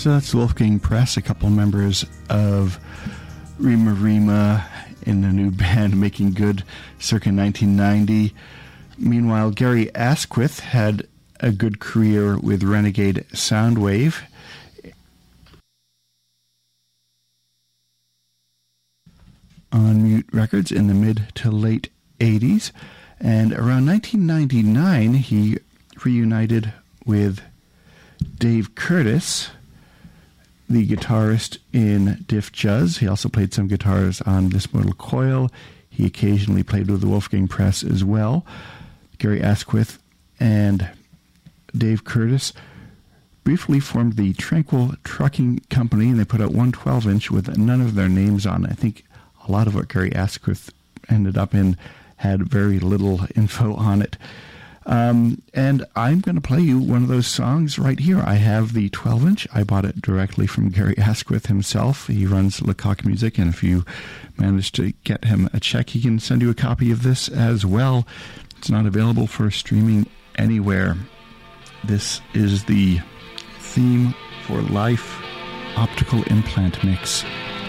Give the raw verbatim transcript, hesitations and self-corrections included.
So that's Wolfgang Press, a couple members of Rima Rima in a new band Making Good circa nineteen ninety. Meanwhile, Gary Asquith had a good career with Renegade Soundwave. On Mute Records in the mid to late eighties. And around nineteen ninety-nine, he reunited with Dave Curtis, the guitarist in Diff Juzz. He also played some guitars on This Mortal Coil. He occasionally played with the Wolfgang Press as well. Gary Asquith and Dave Curtis briefly formed the Tranquil Trucking Company, and they put out one twelve-inch with none of their names on it. I think a lot of what Gary Asquith ended up in had very little info on it. Um, and I'm going to play you one of those songs right here. I have the twelve-inch. I bought it directly from Gary Asquith himself. He runs Lecoq Music, and if you manage to get him a check, he can send you a copy of this as well. It's not available for streaming anywhere. This is the Theme for Life Optical Implant Mix.